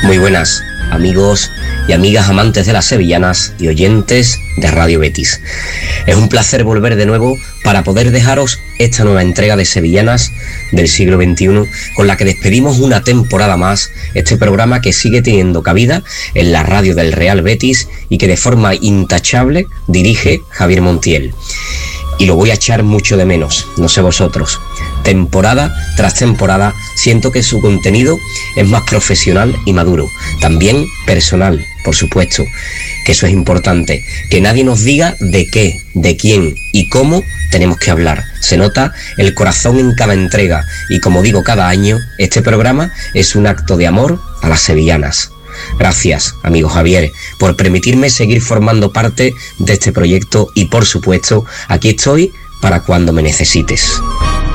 Muy buenas, amigos y amigas amantes de las sevillanas y oyentes de Radio Betis. Es un placer volver de nuevo para poder dejaros esta nueva entrega de Sevillanas del siglo XXI, con la que despedimos una temporada más este programa que sigue teniendo cabida en la radio del Real Betis y que de forma intachable dirige Javier Montiel. Y lo voy a echar mucho de menos, no sé vosotros. Temporada tras temporada siento que su contenido es más profesional y maduro, también personal, por supuesto, que eso es importante, que nadie nos diga de qué, de quién y cómo tenemos que hablar. Se nota el corazón en cada entrega y, como digo cada año, este programa es un acto de amor a las sevillanas. Gracias, amigo Javier, por permitirme seguir formando parte de este proyecto y, por supuesto, aquí estoy para cuando me necesites.